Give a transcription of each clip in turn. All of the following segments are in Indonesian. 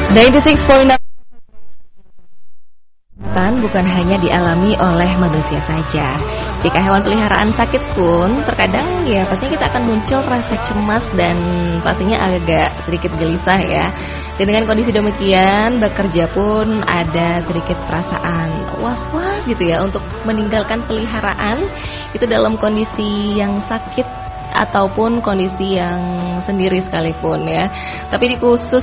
96.6 bukan hanya dialami oleh manusia saja. Jika hewan peliharaan sakit pun, terkadang ya pastinya kita akan muncul rasa cemas dan pastinya agak sedikit gelisah ya. Dan dengan kondisi demikian, bekerja pun ada sedikit perasaan was-was gitu ya untuk meninggalkan peliharaan itu dalam kondisi yang sakit ataupun kondisi yang sendiri sekalipun ya. Tapi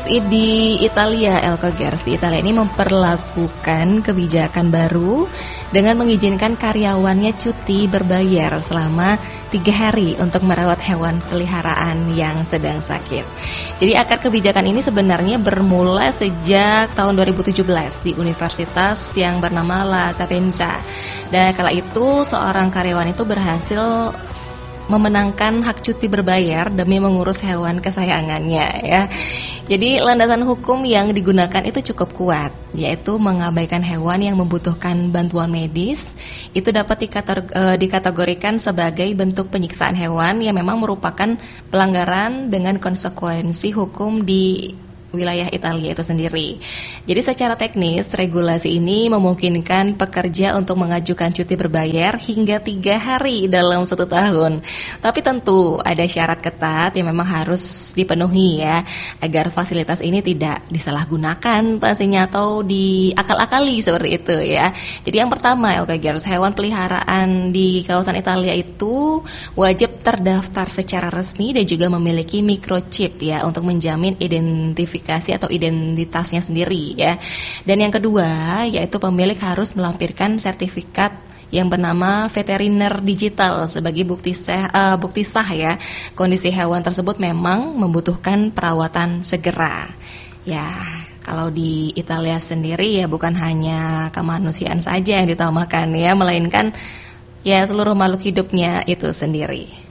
di Italia, Elko Gers, di Italia ini memperlakukan kebijakan baru dengan mengizinkan karyawannya cuti berbayar selama 3 hari untuk merawat hewan peliharaan yang sedang sakit. Jadi akar kebijakan ini sebenarnya bermula sejak tahun 2017 di universitas yang bernama La Sapienza. Dan kala itu seorang karyawan itu berhasil memenangkan hak cuti berbayar demi mengurus hewan kesayangannya ya. Jadi landasan hukum yang digunakan itu cukup kuat, yaitu mengabaikan hewan yang membutuhkan bantuan medis itu dapat dikategorikan sebagai bentuk penyiksaan hewan yang memang merupakan pelanggaran dengan konsekuensi hukum di wilayah Italia itu sendiri. Jadi secara teknis, regulasi ini memungkinkan pekerja untuk mengajukan cuti berbayar hingga 3 hari dalam 1 tahun. Tapi tentu ada syarat ketat yang memang harus dipenuhi ya, agar fasilitas ini tidak disalahgunakan pastinya atau diakal-akali seperti itu ya. Jadi yang pertama, Elke Gers, hewan peliharaan di kawasan Italia itu wajib terdaftar secara resmi dan juga memiliki microchip ya untuk menjamin identifikasi atau identitasnya sendiri ya. Dan yang kedua yaitu pemilik harus melampirkan sertifikat yang bernama veteriner digital sebagai bukti sah ya kondisi hewan tersebut memang membutuhkan perawatan segera. Ya, kalau di Italia sendiri ya bukan hanya kemanusiaan saja yang diutamakan ya, melainkan ya seluruh makhluk hidupnya itu sendiri.